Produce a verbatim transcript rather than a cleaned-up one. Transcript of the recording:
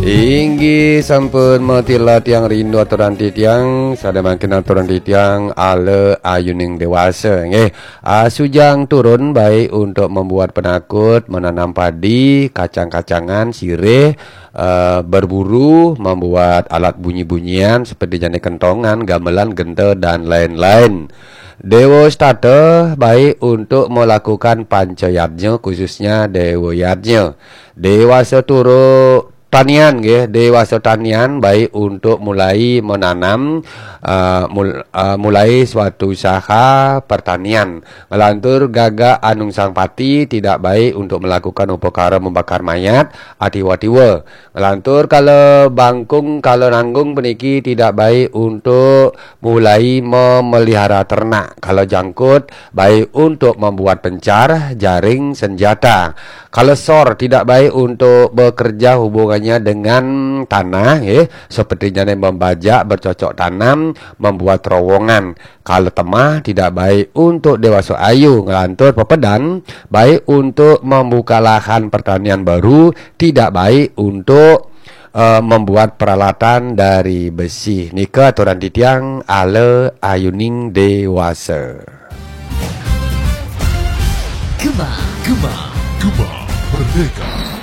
Inggi sampun matilat yang rindu aturan titiang sada makin aturan titiang ale ayuning dewasa nggih. Asujang turun baik untuk membuat penakut, menanam padi, kacang-kacangan, sirih, uh, berburu, membuat alat bunyi-bunyian seperti jane kentongan, gamelan, gente dan lain-lain. Dewa Stata baik untuk melakukan pancayatnya khususnya Dewa Yatnya. Dewasa turu tanian nggih, dewasa tanian baik untuk mulai menanam uh, mul, uh, mulai suatu usaha pertanian. Melantur gagak anung sang pati tidak baik untuk melakukan upakara membakar mayat atiwa-tiwa. Melantur kalau bangkung kalau nanggung peniki tidak baik untuk mulai memelihara ternak. Kalau jangkut baik untuk membuat pencar, jaring, senjata. Kalau sor tidak baik untuk bekerja hubungannya dengan tanah, ya, seperti jane membajak, bercocok tanam, membuat terowongan. Kalau temah tidak baik untuk dewasa ayu, ngelantur pepedan, baik untuk membuka lahan pertanian baru, tidak baik untuk uh, membuat peralatan dari besi. Nika aturan titiang ale ayuning dewasa. Gema, gema, gema merdeka.